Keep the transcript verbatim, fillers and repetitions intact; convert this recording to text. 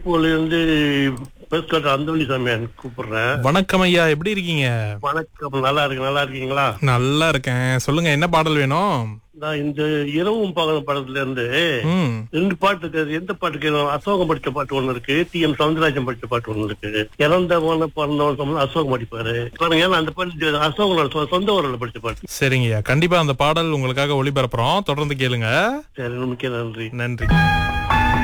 இருந்து பேசுகிற அந்தோணி சாமியான் கூப்பிடுறேன். வணக்கம் ஐயா, எப்படி இருக்கீங்க? வணக்கம், நல்லா இருக்கு. நல்லா இருக்கீங்களா? நல்லா இருக்கேன். சொல்லுங்க, என்ன பாடல் வேணும்? நான் இந்த இரவும் பகலும் படத்துல இருந்து ம் ரெண்டு பாட்டு இருக்கு. எந்த பாட்டு கேட்கணும்? அசோகம் படிச்ச பாட்டு ஒண்ணு இருக்கு, டி எம் சவுந்தரராஜன் படிச்ச பாட்டு ஒண்ணு இருக்கு. இறந்தவன பிறந்தவன் சொன்னா அசோகம் படிப்பாரு பாருங்க. ஏன்னா அந்த பாட்டு அசோகனோட சொந்த ஊரில் படிச்ச பாட்டு. சரிங்கய்யா, கண்டிப்பா அந்த பாடல் உங்களுக்காக ஒளிபரப்புறோம். தொடர்ந்து கேளுங்க. சரி, மிக்க நன்றி. நன்றி.